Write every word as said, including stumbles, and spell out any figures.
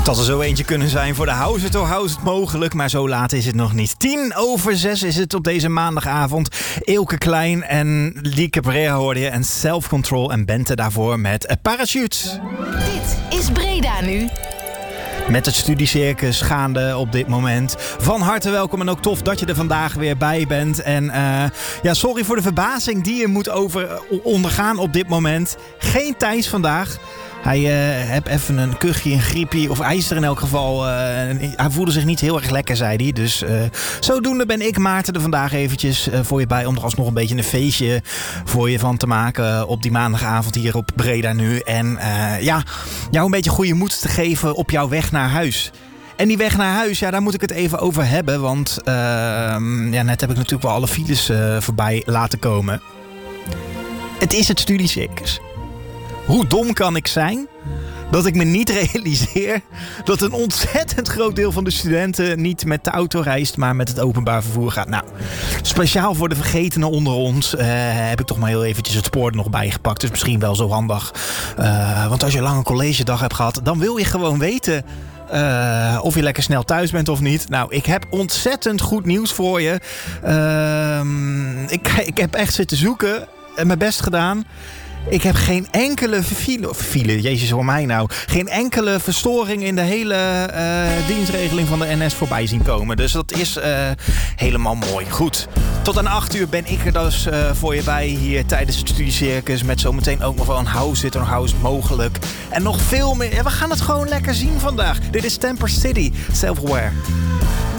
had er zo eentje kunnen zijn voor de House It or House It mogelijk, maar zo laat is het nog niet. Tien over zes is het op deze maandagavond. Eelke Klein en Lieke Pereira hoorde je en Self Control en Bente daarvoor met Parachute. Dit is Breda Nu. Met het studiecircus gaande op dit moment. Van harte welkom en ook tof dat je er vandaag weer bij bent. En uh, ja, sorry voor de verbazing die je moet over, ondergaan op dit moment. Geen Thijs vandaag. Hij uh, heeft even een kuchje, een griepje. Of hij is er in elk geval. Uh, hij voelde zich niet heel erg lekker, zei hij. Dus uh, zodoende ben ik, Maarten, er vandaag eventjes uh, voor je bij. Om er alsnog een beetje een feestje voor je van te maken. Uh, op die maandagavond hier op Breda Nu. En uh, ja, jou een beetje goede moed te geven op jouw weg naar huis. En die weg naar huis, ja, daar moet ik het even over hebben. Want uh, ja, net heb ik natuurlijk wel alle files uh, voorbij laten komen. Het is het studiecircus. Hoe dom kan ik zijn dat ik me niet realiseer dat een ontzettend groot deel van de studenten niet met de auto reist, maar met het openbaar vervoer gaat. Nou, speciaal voor de vergetenen onder ons uh, heb ik toch maar heel eventjes het spoor er nog bijgepakt. Dus misschien wel zo handig. Uh, want als je lang een collegedag hebt gehad, dan wil je gewoon weten Uh, of je lekker snel thuis bent of niet. Nou, ik heb ontzettend goed nieuws voor je. Uh, ik, ik heb echt zitten zoeken en mijn best gedaan. Ik heb geen enkele file, file, jezus hoor mij nou, geen enkele verstoring in de hele uh, dienstregeling van de N S voorbij zien komen. Dus dat is uh, helemaal mooi. Goed, tot aan acht uur ben ik er dus uh, voor je bij hier tijdens het studiecircus. Met zometeen ook nog wel een House It or House mogelijk. En nog veel meer. Ja, we gaan het gewoon lekker zien vandaag. Dit is Temper City, Self-Aware.